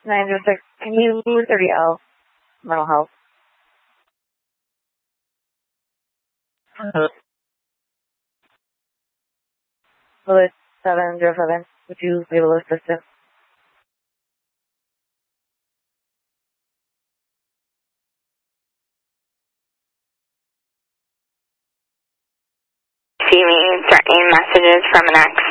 906, can you 30L, mental health? Bullet 707, would you be able to assist it? Receiving threatening messages from an ex.